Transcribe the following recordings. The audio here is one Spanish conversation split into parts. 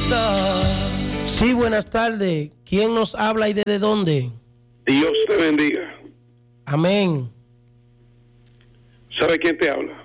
Sí, buenas tardes. ¿Quién nos habla y desde dónde? Dios te bendiga. Amén. ¿Sabe quién te habla?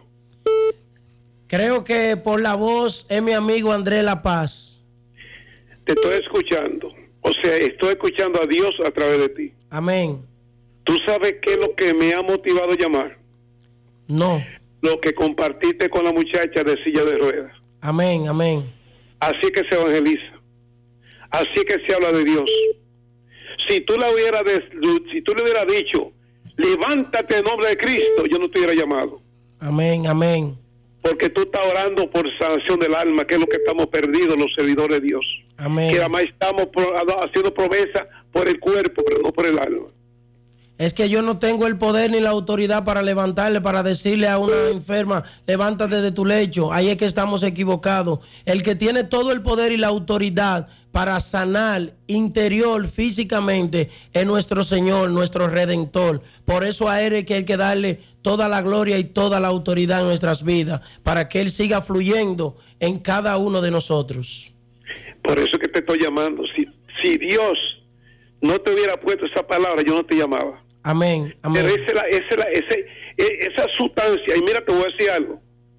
Creo que por la voz es mi amigo Andrés La Paz. Te estoy escuchando. O sea, estoy escuchando a Dios a través de ti. Amén. ¿Tú sabes qué es lo que me ha motivado a llamar? No. Lo que compartiste con la muchacha de silla de ruedas. Amén, amén. Así que se evangeliza. Así que se habla de Dios. Si tú le hubieras dicho, levántate en nombre de Cristo, yo no te hubiera llamado. Amén, amén. Porque tú estás orando por sanación del alma, que es lo que estamos perdidos los servidores de Dios. Amén. Que además estamos haciendo promesa por el cuerpo, pero no por el alma. Es que yo no tengo el poder ni la autoridad para levantarle, para decirle a una enferma, levántate de tu lecho. Ahí es que estamos equivocados. El que tiene todo el poder y la autoridad para sanar interior, físicamente, es nuestro Señor, nuestro Redentor. Por eso a Él es que hay que darle toda la gloria y toda la autoridad en nuestras vidas, para que Él siga fluyendo en cada uno de nosotros. Por eso que te estoy llamando. Si Dios no te hubiera puesto esa palabra, yo no te llamaba. Amén, amén. Pero esa sustancia, y mira, te voy a decir algo.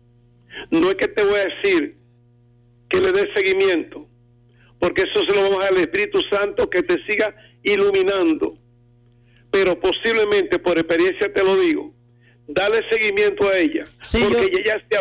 No es que te voy a decir que le des seguimiento, porque eso se lo vamos a dar al Espíritu Santo que te siga iluminando. Pero posiblemente, por experiencia te lo digo, dale seguimiento a ella, sí, porque ella se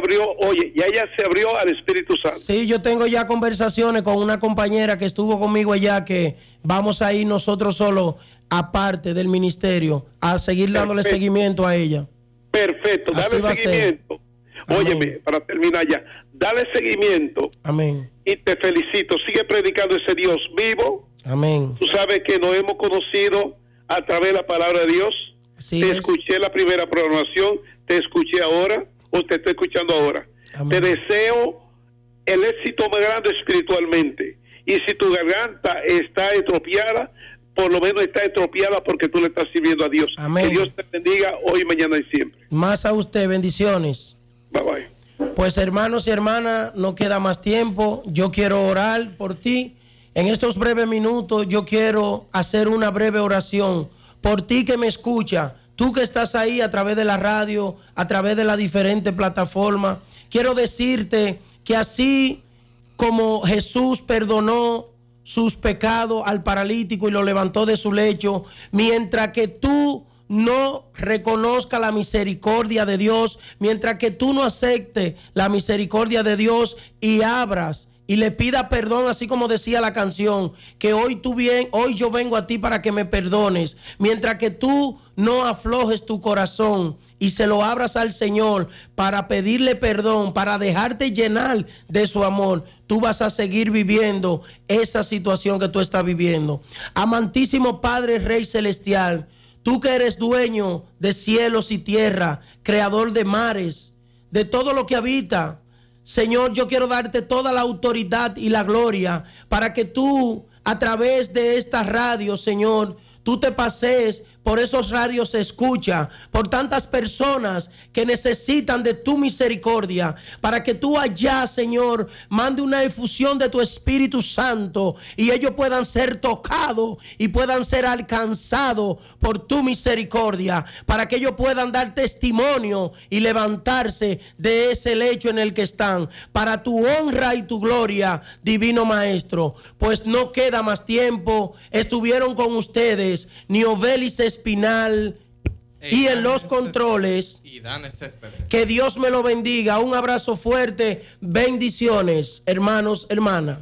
abrió al Espíritu Santo. Sí, yo tengo ya conversaciones con una compañera que estuvo conmigo allá, que vamos a ir nosotros solo, aparte del ministerio, a seguir dándole seguimiento a ella. Perfecto, dale seguimiento. Óyeme, para terminar ya, dale seguimiento. Amén. Y te felicito, sigue predicando ese Dios vivo. Amén. Tú sabes que nos hemos conocido a través de la palabra de Dios. Te escuché la primera programación, te escuché ahora, o te estoy escuchando ahora. Amén. Te deseo el éxito más grande espiritualmente. Y si tu garganta está estropeada, por lo menos está estropeada porque tú le estás sirviendo a Dios. Amén. Que Dios te bendiga hoy, mañana y siempre. Más a usted, bendiciones. Bye bye. Pues hermanos y hermanas, no queda más tiempo. Yo quiero orar por ti. En estos breves minutos yo quiero hacer una breve oración por ti que me escucha, tú que estás ahí a través de la radio, a través de las diferentes plataformas. Quiero decirte que así como Jesús perdonó sus pecados al paralítico y lo levantó de su lecho, mientras que tú no reconozcas la misericordia de Dios, mientras que tú no aceptes la misericordia de Dios y abras y le pida perdón, así como decía la canción, que hoy yo vengo a ti para que me perdones, mientras que tú no aflojes tu corazón y se lo abras al Señor para pedirle perdón, para dejarte llenar de su amor, tú vas a seguir viviendo esa situación que tú estás viviendo. Amantísimo Padre Rey Celestial, tú que eres dueño de cielos y tierra, creador de mares, de todo lo que habita, Señor, yo quiero darte toda la autoridad y la gloria para que tú, a través de esta radio, Señor, tú te pasees por esos radios se escucha, por tantas personas que necesitan de tu misericordia, para que tú allá, Señor, mande una efusión de tu Espíritu Santo y ellos puedan ser tocados y puedan ser alcanzados por tu misericordia, para que ellos puedan dar testimonio y levantarse de ese lecho en el que están, para tu honra y tu gloria, divino Maestro. Pues no queda más tiempo, estuvieron con ustedes Niobelis Espinal y en los controles. Que Dios me lo bendiga. Un abrazo fuerte. Bendiciones, hermanos, hermanas.